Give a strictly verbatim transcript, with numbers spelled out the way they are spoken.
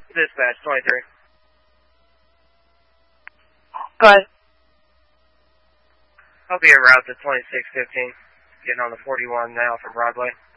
Dispatch twenty-three. Go ahead. I'll be en route to twenty-six fifteen. Getting on the forty-one now from Broadway.